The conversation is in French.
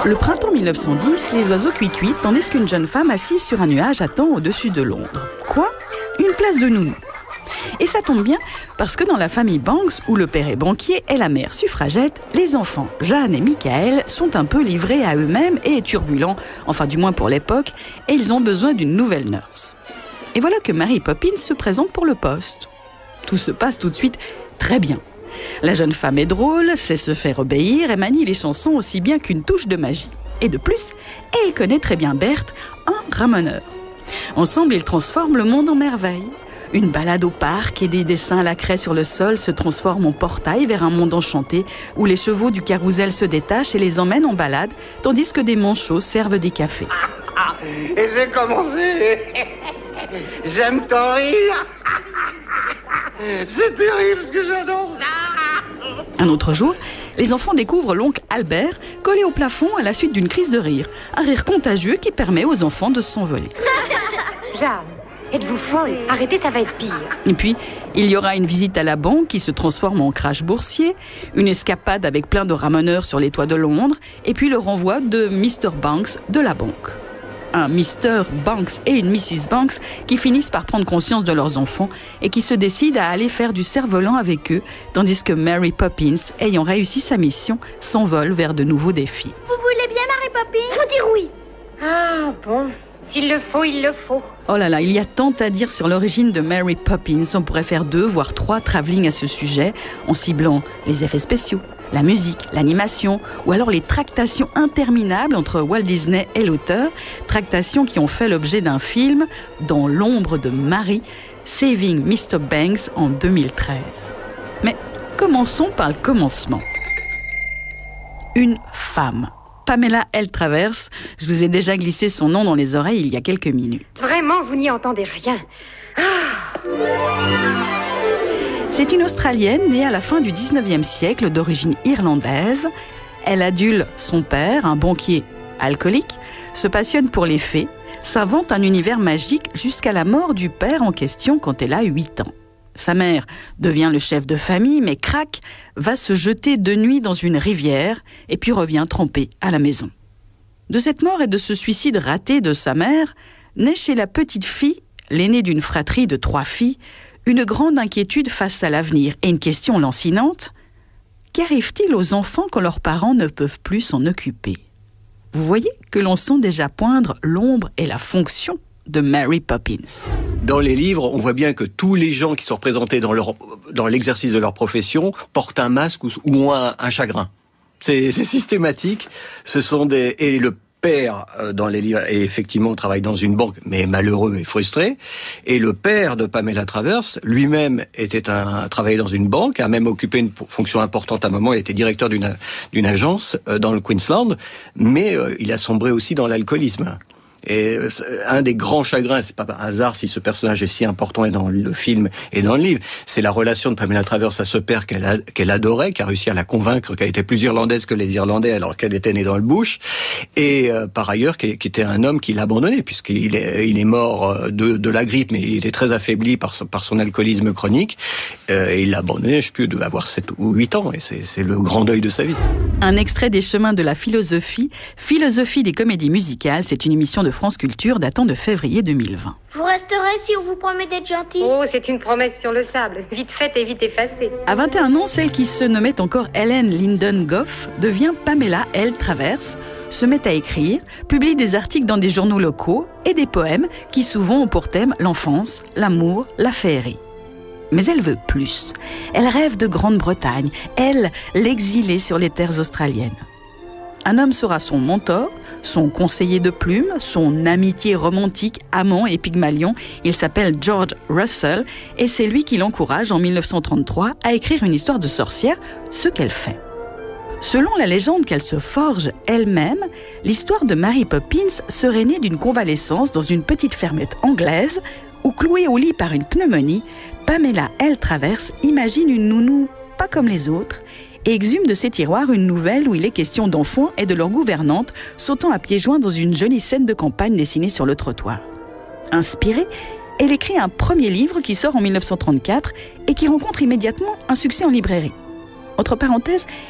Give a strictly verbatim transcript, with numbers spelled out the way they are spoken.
Le printemps mille neuf cent dix, les oiseaux cuicuitent tandis qu'une jeune femme assise sur un nuage attend au-dessus de Londres. Quoi ? Une place de nounou. Et ça tombe bien, parce que dans la famille Banks, où le père est banquier et la mère suffragette, les enfants Jeanne et Michael sont un peu livrés à eux-mêmes et turbulents, enfin du moins pour l'époque, et ils ont besoin d'une nouvelle nurse. Et voilà que Mary Poppins se présente pour le poste. Tout se passe tout de suite très bien. La jeune femme est drôle, sait se faire obéir et manie les chansons aussi bien qu'une touche de magie. Et de plus, elle connaît très bien Bert, un ramoneur. Ensemble, ils transforment le monde en merveille. Une balade au parc et des dessins à la craie sur le sol se transforment en portail vers un monde enchanté où les chevaux du carrousel se détachent et les emmènent en balade, tandis que des manchots servent des cafés. Ah, ah, et j'ai commencé. J'aime ton rire. C'est terrible ce que j'adore ça. Un autre jour, les enfants découvrent l'oncle Albert collé au plafond à la suite d'une crise de rire. Un rire contagieux qui permet aux enfants de s'envoler. Jeanne, êtes-vous folle ? Arrêtez, ça va être pire. Et puis, il y aura une visite à la banque qui se transforme en crash boursier, une escapade avec plein de ramoneurs sur les toits de Londres, et puis le renvoi de mister Banks de la banque. Un mister Banks et une missus Banks qui finissent par prendre conscience de leurs enfants et qui se décident à aller faire du cerf-volant avec eux, tandis que Mary Poppins, ayant réussi sa mission, s'envole vers de nouveaux défis. Vous voulez bien, Mary Poppins ? Faut dire oui. Ah bon, s'il le faut, il le faut. Oh là là, il y a tant à dire sur l'origine de Mary Poppins. On pourrait faire deux, voire trois travelling à ce sujet, en ciblant les effets spéciaux, la musique, l'animation, ou alors les tractations interminables entre Walt Disney et l'auteur, tractations qui ont fait l'objet d'un film, Dans l'ombre de Mary, Saving mister Banks en deux mille treize. Mais commençons par le commencement. Une femme. Pamela L. Travers, je vous ai déjà glissé son nom dans les oreilles il y a quelques minutes. Vraiment, vous n'y entendez rien. Ah. C'est une Australienne née à la fin du dix-neuvième siècle d'origine irlandaise. Elle adule son père, un banquier alcoolique, se passionne pour les fées, s'invente un univers magique jusqu'à la mort du père en question quand elle a huit ans. Sa mère devient le chef de famille, mais craque, va se jeter de nuit dans une rivière et puis revient trempée à la maison. De cette mort et de ce suicide raté de sa mère, naît chez la petite fille, l'aînée d'une fratrie de trois filles, une grande inquiétude face à l'avenir et une question lancinante. Qu'arrive-t-il aux enfants quand leurs parents ne peuvent plus s'en occuper ? Vous voyez que l'on sent déjà poindre l'ombre et la fonction de Mary Poppins. Dans les livres, on voit bien que tous les gens qui sont représentés dans, leur, dans l'exercice de leur profession portent un masque ou, ou ont un, un chagrin. C'est, c'est systématique. Ce sont des, et le père dans les livres est effectivement travaille dans une banque, mais malheureux et frustré. Et le père de Pamela Travers, lui-même était un travaillait dans une banque, a même occupé une fonction importante à un moment. Il était directeur d'une d'une agence dans le Queensland, mais il a sombré aussi dans l'alcoolisme. Et un des grands chagrins, c'est pas par hasard si ce personnage est si important et dans le film et dans le livre, c'est la relation de Pamela Travers à ce père qu'elle, a, qu'elle adorait, qui a réussi à la convaincre qu'elle était plus irlandaise que les Irlandais alors qu'elle était née dans le bush, et euh, par ailleurs qui, qui était un homme qui l'a abandonné puisqu'il est, il est mort de, de la grippe, mais il était très affaibli par son, par son alcoolisme chronique, euh, et il l'a abandonné, je sais plus, il devait avoir sept ou huit ans, et c'est, c'est le grand deuil de sa vie. Un extrait des Chemins de la philosophie, Philosophie des comédies musicales, c'est une émission de France Culture datant de février deux mille vingt. Vous resterez si on vous promet d'être gentil. Oh, c'est une promesse sur le sable. Vite faite et vite effacée. À vingt et un ans, celle qui se nommait encore Helen Lyndon Goff devient Pamela L. Travers, se met à écrire, publie des articles dans des journaux locaux et des poèmes qui souvent ont pour thème l'enfance, l'amour, la féerie. Mais elle veut plus. Elle rêve de Grande-Bretagne, elle, l'exilée sur les terres australiennes. Un homme sera son mentor, son conseiller de plume, son amitié romantique, amant et Pygmalion. Il s'appelle George Russell et c'est lui qui l'encourage en mille neuf cent trente-trois à écrire une histoire de sorcière, ce qu'elle fait. Selon la légende qu'elle se forge elle-même, l'histoire de Mary Poppins serait née d'une convalescence dans une petite fermette anglaise où, clouée au lit par une pneumonie, Pamela L. Travers imagine une nounou pas comme les autres et exhume de ses tiroirs une nouvelle où il est question d'enfants et de leur gouvernante sautant à pieds joints dans une jolie scène de campagne dessinée sur le trottoir. Inspirée, elle écrit un premier livre qui sort en mille neuf cent trente-quatre et qui rencontre immédiatement un succès en librairie. Entre parenthèses,